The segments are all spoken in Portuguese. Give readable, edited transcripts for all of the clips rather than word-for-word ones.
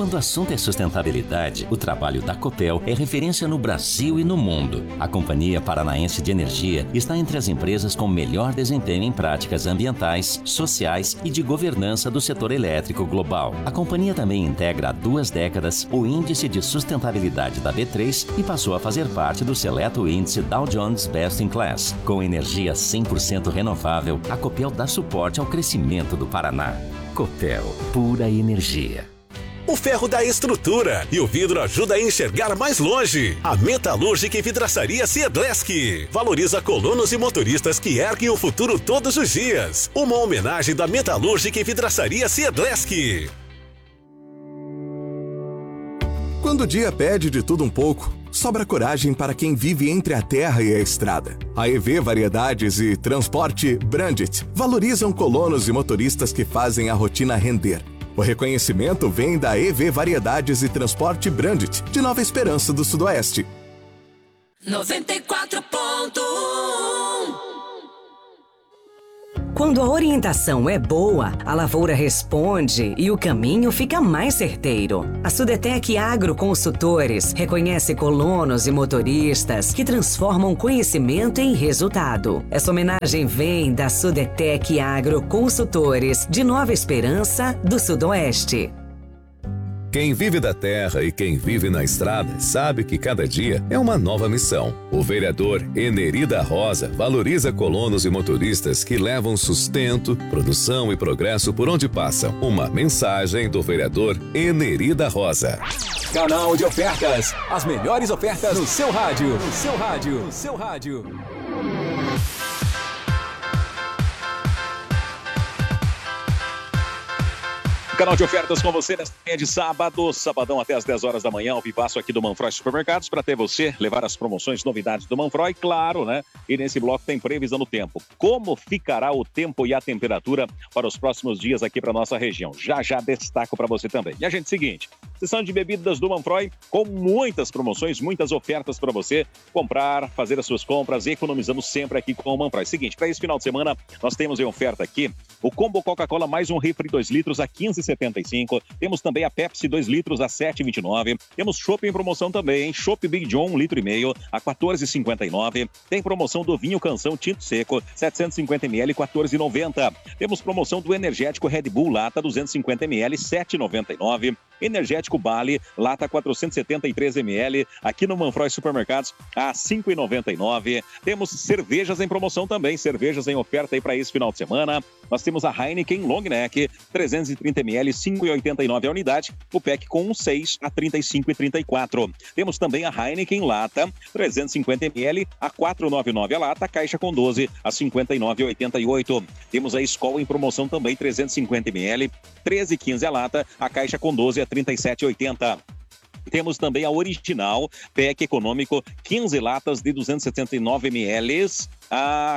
Quando o assunto é sustentabilidade, o trabalho da Copel é referência no Brasil e no mundo. A Companhia Paranaense de Energia está entre as empresas com melhor desempenho em práticas ambientais, sociais e de governança do setor elétrico global. A companhia também integra há 2 décadas o Índice de Sustentabilidade da B3 e passou a fazer parte do seleto índice Dow Jones Best in Class. Com energia 100% renovável, a Copel dá suporte ao crescimento do Paraná. Copel, pura energia. O ferro dá estrutura e o vidro ajuda a enxergar mais longe. A Metalúrgica e Vidraçaria Siedleski valoriza colonos e motoristas que erguem o futuro todos os dias. Uma homenagem da Metalúrgica e Vidraçaria Siedleski. Quando o dia pede de tudo um pouco, sobra coragem para quem vive entre a terra e a estrada. A EV Variedades e Transporte Brandit valorizam colonos e motoristas que fazem a rotina render. O reconhecimento vem da EV Variedades e Transporte Brandit, de Nova Esperança do Sudoeste. 94.1. Quando a orientação é boa, a lavoura responde e o caminho fica mais certeiro. A Sudetec Agro Consultores reconhece colonos e motoristas que transformam conhecimento em resultado. Essa homenagem vem da Sudetec Agro Consultores, de Nova Esperança do Sudoeste. Quem vive da terra e quem vive na estrada sabe que cada dia é uma nova missão. O vereador Enery da Rosa valoriza colonos e motoristas que levam sustento, produção e progresso por onde passam. Uma mensagem do vereador Enery da Rosa. Canal de ofertas. As melhores ofertas no seu rádio. No seu rádio. No seu rádio. Canal de ofertas com você nesta manhã de sábado, sabadão até às 10 horas da manhã, ao vivaço aqui do Manfroy Supermercados, para ter você levar as promoções, novidades do Manfroy, claro, né? E nesse bloco tem previsão do tempo. Como ficará o tempo e a temperatura para os próximos dias aqui para nossa região? Já destaco para você também. E a gente, seguinte, seção de bebidas do Manfroy, com muitas promoções, muitas ofertas para você comprar, fazer as suas compras, economizando sempre aqui com o Manfroy. Seguinte, para esse final de semana, nós temos em oferta aqui o combo Coca-Cola mais um refri 2 litros a 15,75. Temos também a Pepsi 2 litros a 7,29. Temos Chopp em promoção também, Chopp Big John 1,5 litros a 14,59. Tem promoção do vinho Canção Tinto Seco 750 ml 14,90. Temos promoção do energético Red Bull lata 250 ml 7,99. Energético Bali lata 473 ml aqui no Manfroy Supermercados a 5,99. Temos cervejas em promoção também, cervejas em oferta aí para esse final de semana. Nós temos a Heineken Long Neck 330 ml 5,89 a unidade, o pack com 6 a 35,34. Temos também a Heineken Lata 350 ml a 4,99 a lata, caixa com 12 a 59,88. Temos a Skol em promoção também 350 ml 13,15 a lata, a caixa com 12 a 37,80. Temos também a Original, pack econômico, 15 latas de 279 ml a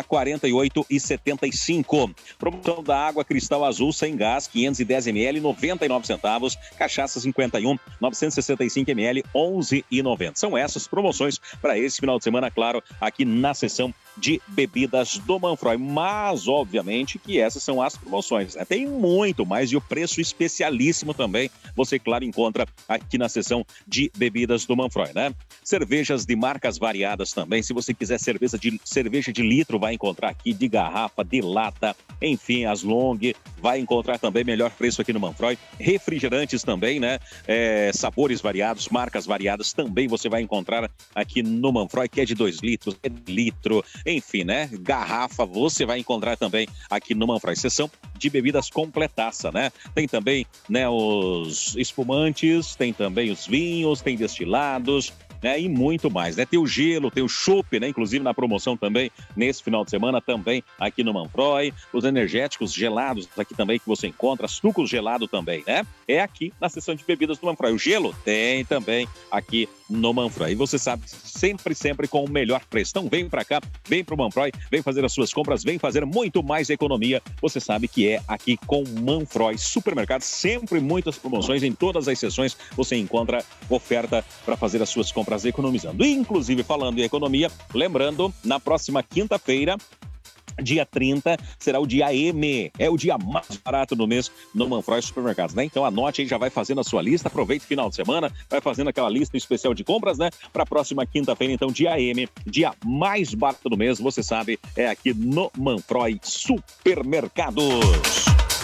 48,75. Promoção da água Cristal Azul sem gás, 510 ml, 99 centavos. Cachaça 51, 965 ml, 11,90. São essas promoções para esse final de semana, claro, aqui na seção de bebidas do Manfroy. Mas, obviamente, que essas são as promoções, né? Tem muito mais e o preço especialíssimo também, você, claro, encontra aqui na seção de bebidas do Manfroy, né? Cervejas de marcas variadas também. Se você quiser cerveja de litro, vai encontrar aqui, de garrafa, de lata, enfim, as long, vai encontrar também melhor preço aqui no Manfroy. Refrigerantes também, né? Sabores variados, marcas variadas, também você vai encontrar aqui no Manfroy, que é de 2 litros, é de litro, enfim, né? Garrafa, você vai encontrar também aqui no Manfroy. Seção de bebidas completaça, né? Tem também, né, os espumantes, tem também os vinhos, tem destilados, né, e muito mais, né? Tem o gelo, tem o chopp, né? Inclusive na promoção também, nesse final de semana, também aqui no Manfroy. Os energéticos gelados aqui também que você encontra, sucos gelado também, né? É aqui na seção de bebidas do Manfroy. O gelo tem também aqui no Manfroy. E você sabe, sempre com o melhor preço. Então vem pra cá, vem pro Manfroy, vem fazer as suas compras, vem fazer muito mais economia. Você sabe que é aqui com o Manfroy Supermercados. Sempre muitas promoções em todas as seções. Você encontra oferta para fazer as suas compras economizando. Inclusive, falando em economia, lembrando, na próxima quinta-feira, Dia 30 será o dia M, é o dia mais barato do mês no Manfroy Supermercados, né? Então anote aí, já vai fazendo a sua lista, aproveite o final de semana, vai fazendo aquela lista especial de compras, né? Para a próxima quinta-feira, então, dia M, dia mais barato do mês, você sabe, é aqui no Manfroy Supermercados.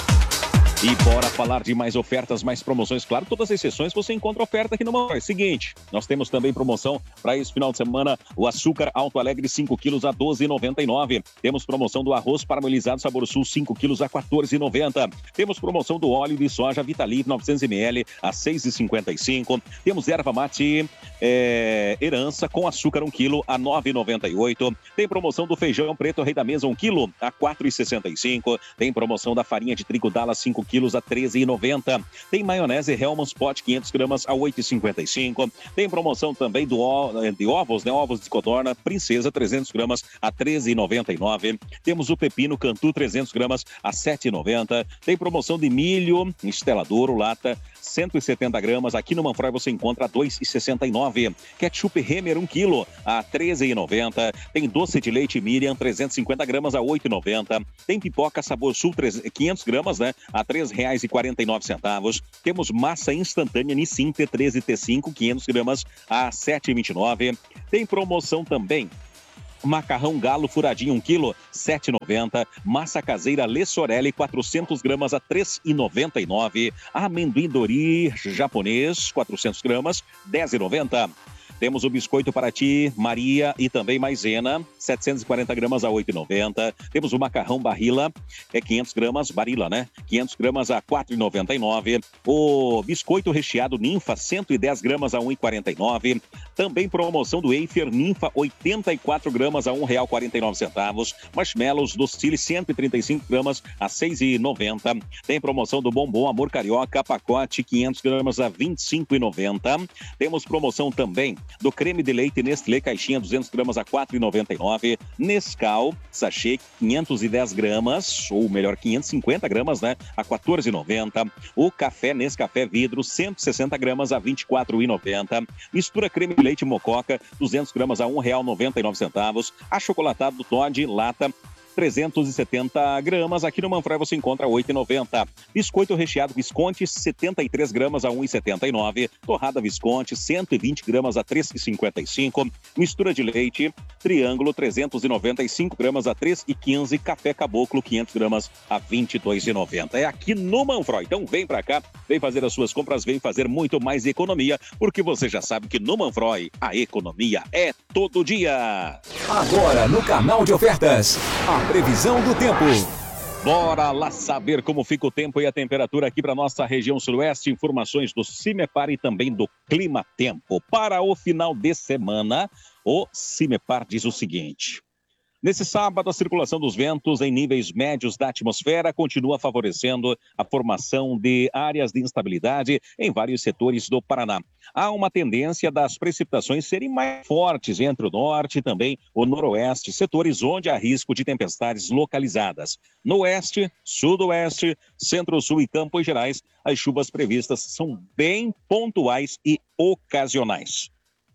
E bora falar de mais ofertas, mais promoções. Claro, todas as sessões você encontra oferta aqui no Manfroy. Seguinte, nós temos também promoção para esse final de semana. O açúcar Alto Alegre 5 quilos a R$ 12,99. Temos promoção do arroz paramelizado Sabor Sul 5 quilos a R$ 14,90. Temos promoção do óleo de soja Vitali 900 ml a R$ 6,55. Temos erva mate Herança com açúcar 1 quilo a R$ 9,98. Tem promoção do feijão preto Rei da Mesa 1 quilo a R$ 4,65. Tem promoção da farinha de trigo Dallas 5 quilos a R$ 13,90. Tem maionese Hellmann's Pot 500 gramas a R$ 8,55. Tem promoção também de ovos, né? Ovos de codorna Princesa 300 gramas a R$ 13,99. Temos o pepino Cantu 300 gramas a R$ 7,90. Tem promoção de milho Estela Douro lata 170 gramas. Aqui no Manfroy você encontra a R$ 2,69. Ketchup Renner 1 quilo a R$ 13,90. Tem doce de leite Miriam 350 gramas a R$ 8,90. Tem pipoca Sabor Sul 500 gramas, né? A R$ 3,49. Temos massa instantânea Nissin T13 T5 500 gramas a R$ 7,29. Tem promoção também macarrão Galo furadinho 1 quilo, R$ 7,90. Massa caseira Le Sorelli 400 gramas a R$ 3,99. Amendoim Dori japonês 400 gramas, R$ 10,90. Temos o biscoito Paraty, Maria e também maisena, 740 gramas a R$ 8,90. Temos o macarrão Barilla, 500 gramas, Barilla, né? 500 gramas a R$ 4,99. O biscoito recheado Ninfa, 110 gramas a R$ 1,49. Também promoção do Eifer Ninfa, 84 gramas a R$ 1,49. Marshmallows do Chile, 135 gramas a R$ 6,90. Tem promoção do Bombom Amor Carioca, pacote 500 gramas a R$ 25,90. Temos promoção também do creme de leite Nestlé, caixinha 200 gramas a R$ 4,99. Nescau, sachê 510 gramas, ou melhor, 550 gramas, né? A R$ 14,90. O café Nescafé vidro, 160 gramas a R$ 24,90. Mistura creme de leite Mococa, 200 gramas a R$ 1,99. Achocolatado do Toddy, lata, 370 gramas. Aqui no Manfroy você encontra R$ 8,90. Biscoito recheado Visconti, 73 gramas a R$ 1,79. Torrada Visconti, 120 gramas a R$ 3,55. Mistura de leite Triângulo, 395 gramas a R$ 3,15. Café Caboclo, 500 gramas a R$ 22,90. É aqui no Manfroy. Então vem pra cá, vem fazer as suas compras, vem fazer muito mais economia, porque você já sabe que no Manfroy a economia é todo dia. Agora no canal de ofertas, a previsão do tempo. Bora lá saber como fica o tempo e a temperatura aqui para nossa região sudoeste. Informações do Cimepar e também do Clima Tempo. Para o final de semana, o Cimepar diz o seguinte: nesse sábado, a circulação dos ventos em níveis médios da atmosfera continua favorecendo a formação de áreas de instabilidade em vários setores do Paraná. Há uma tendência das precipitações serem mais fortes entre o norte e também o noroeste, setores onde há risco de tempestades localizadas. No oeste, sudoeste, centro-sul e Campos Gerais, as chuvas previstas são bem pontuais e ocasionais.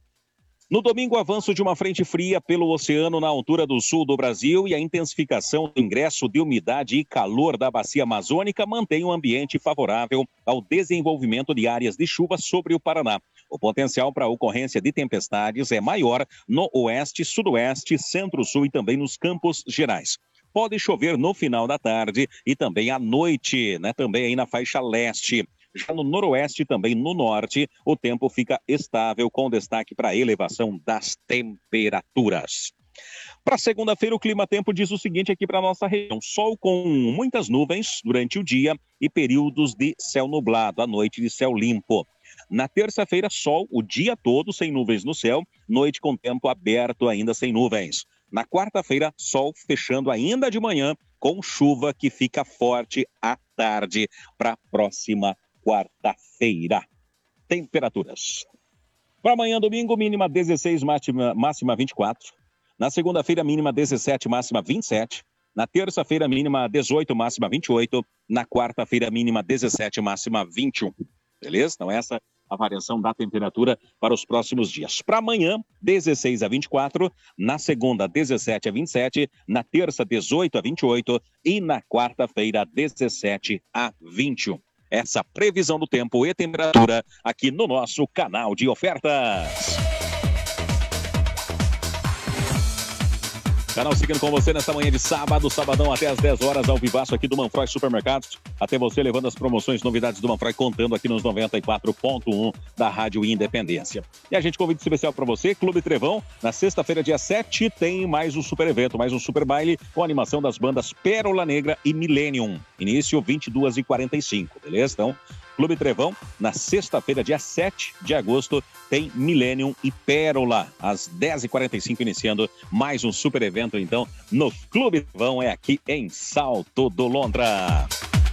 No domingo, o avanço de uma frente fria pelo oceano na altura do sul do Brasil e a intensificação do ingresso de umidade e calor da bacia amazônica mantém um ambiente favorável ao desenvolvimento de áreas de chuva sobre o Paraná. O potencial para a ocorrência de tempestades é maior no oeste, sudoeste, centro-sul e também nos Campos Gerais. Pode chover no final da tarde e também à noite, né? Também aí na faixa leste. Já no noroeste e também no norte, o tempo fica estável, com destaque para a elevação das temperaturas. Para segunda-feira, o Clima Tempo diz o seguinte aqui para a nossa região: sol com muitas nuvens durante o dia e períodos de céu nublado, à noite de céu limpo. Na terça-feira, sol o dia todo sem nuvens no céu, noite com tempo aberto ainda sem nuvens. Na quarta-feira, sol fechando ainda de manhã, com chuva que fica forte à tarde para a próxima quarta-feira. Temperaturas. Para amanhã, domingo, mínima 16, máxima 24. Na segunda-feira, mínima 17, máxima 27. Na terça-feira, mínima 18, máxima 28. Na quarta-feira, mínima 17, máxima 21. Beleza? Então essa a variação da temperatura para os próximos dias. Para amanhã, 16 a 24, na segunda, 17 a 27, na terça, 18 a 28 e na quarta-feira, 17 a 21. Essa previsão do tempo e temperatura aqui no nosso canal de ofertas. Canal seguindo com você nesta manhã de sábado, sabadão até às 10 horas, ao vivaço aqui do Manfroy Supermercados. Até você levando as promoções, novidades do Manfroy, contando aqui nos 94.1 da Rádio Independência. E a gente convida especial para você, Clube Trevão, na sexta-feira, dia 7, tem mais um super evento, mais um super baile com animação das bandas Pérola Negra e Millennium. Início 22h45, beleza? Então, Clube Trevão, na sexta-feira, dia 7 de agosto, tem Millennium e Pérola, às 10h45, iniciando mais um super evento, então, no Clube Trevão, é aqui em Salto do Lontra.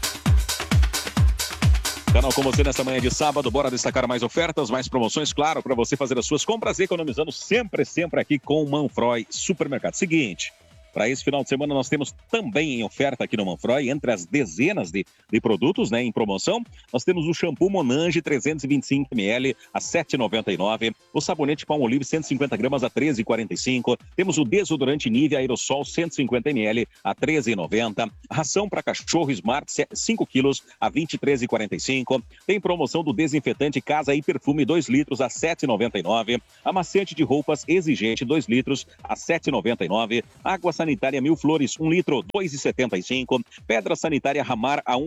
Canal com você nessa manhã de sábado, bora destacar mais ofertas, mais promoções, claro, para você fazer as suas compras, economizando sempre aqui com o Manfroy Supermercado. Seguinte, para esse final de semana nós temos também em oferta aqui no Manfroy, entre as dezenas de produtos, né, em promoção, nós temos o shampoo Monange 325ml a R$ 7,99, o sabonete Palmolive 150 gramas a R$ 13,45, temos o desodorante Nivea Aerosol 150ml a R$ 13,90, ração para cachorro Smart 5 quilos a R$ 23,45, tem promoção do desinfetante Casa e Perfume 2 litros a R$ 7,99, amaciante de roupas Exigente 2 litros a R$ 7,99, água sanitária Mil Flores, 1 litro, R$ 2,75. Pedra sanitária Ramar a R$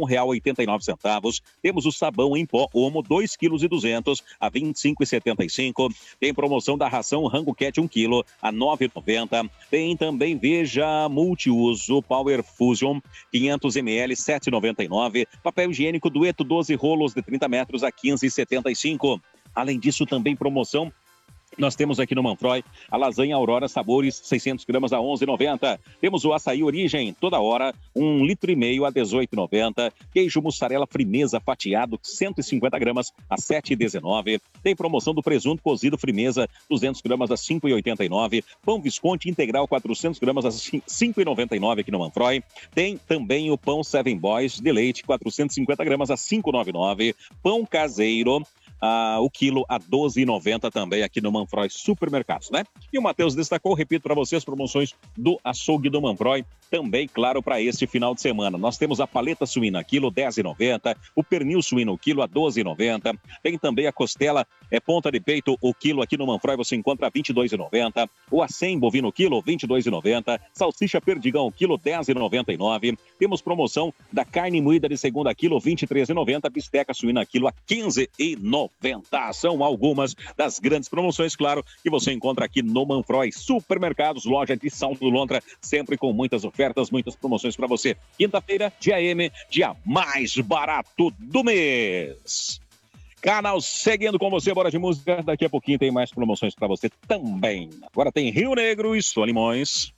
1,89. Temos o sabão em pó Omo, 2,2 kg a R$ 25,75. Tem promoção da ração Rango Cat 1 kg a R$ 9,90. Tem também Veja Multiuso Power Fusion, 500 ml, R$ 7,99. Papel higiênico Dueto 12 rolos de 30 metros a R$ 15,75. Além disso, também promoção nós temos aqui no Manfroy a lasanha Aurora Sabores, 600 gramas a R$ 11,90. Temos o açaí Origem, toda hora, 1,5 litro a R$ 18,90. Queijo mussarela Frimeza fatiado, 150 gramas a R$ 7,19. Tem promoção do presunto cozido Frimeza, 200 gramas a R$ 5,89. Pão Visconti integral, 400 gramas a R$ 5,99 aqui no Manfroy. Tem também o pão Seven Boys de leite, 450 gramas a R$ 5,99. Pão caseiro, o quilo a R$ 12,90 também aqui no Manfroy Supermercados, né? E o Matheus destacou, repito para você, as promoções do açougue do Manfroy, também, claro, para este final de semana. Nós temos a paleta suína, quilo R$ 10,90, o pernil suíno, quilo a R$ 12,90, tem também a costela ponta de peito, o quilo aqui no Manfroy você encontra a R$ 22,90, o acém bovino, quilo R$ 22,90, salsicha perdigão, quilo R$ 10,99, temos promoção da carne moída de segunda, quilo R$ 23,90, bisteca suína, quilo a R$ 15,90. São algumas das grandes promoções, claro, que você encontra aqui no Manfroy Supermercados, loja de Salto do Lontra, sempre com muitas ofertas, muitas promoções para você. Quinta-feira, dia M, dia mais barato do mês. Canal seguindo com você, bora de música. Daqui a pouquinho tem mais promoções para você também. Agora tem Rio Negro e Solimões.